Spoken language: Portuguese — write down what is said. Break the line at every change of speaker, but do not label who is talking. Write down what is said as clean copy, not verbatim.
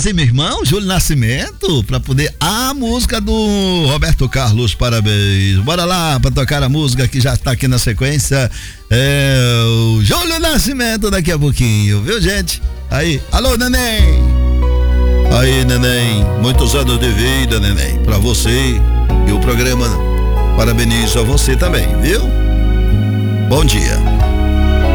trazer meu irmão, Júlio Nascimento, pra poder a música do Roberto Carlos, parabéns. Bora lá pra tocar a música que já tá aqui na sequência. É o Júlio Nascimento daqui a pouquinho, viu, gente? Aí, alô, neném! Aí, neném, muitos anos de vida, neném, pra você e o programa. Parabenizo a você também, viu? Bom dia.